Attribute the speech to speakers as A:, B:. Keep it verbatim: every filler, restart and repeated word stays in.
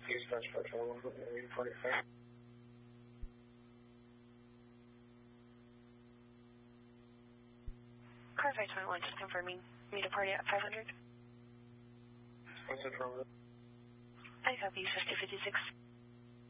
A: Dispatch Patrol one forty-five.
B: Car five twenty-one, just confirming. Meet a party at five hundred.
A: What's it from?
B: I copy fifty fifty-six.